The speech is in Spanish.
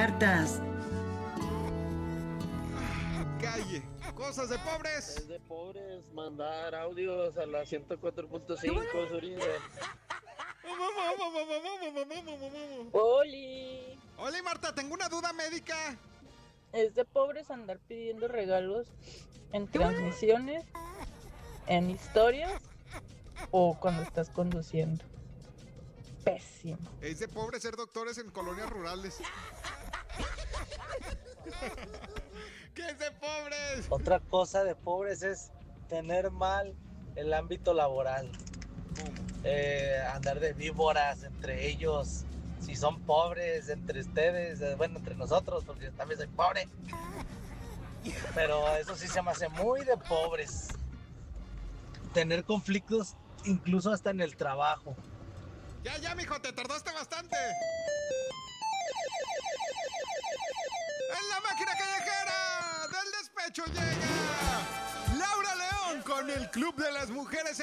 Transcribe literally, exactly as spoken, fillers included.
cartas. Calle. Cosas de pobres. Es de pobres mandar audios a la ciento cuatro punto cinco, Zuribe. Oli. Hola, Marta, tengo una duda médica. Es de pobres andar pidiendo regalos en transmisiones, en historias o cuando estás conduciendo. Pésimo. Es de pobres ser doctores en colonias rurales. ¿Qué es de pobres? Otra cosa de pobres es tener mal el ámbito laboral. ¿Cómo? Eh, andar de víboras entre ellos. Si son pobres entre ustedes, eh, bueno, entre nosotros, porque yo también soy pobre. Pero eso sí se me hace muy de pobres. Tener conflictos incluso hasta en el trabajo. Ya, ya, mijo, te tardaste bastante. En la máquina callejera del despecho llega Laura León con el Club de las Mujeres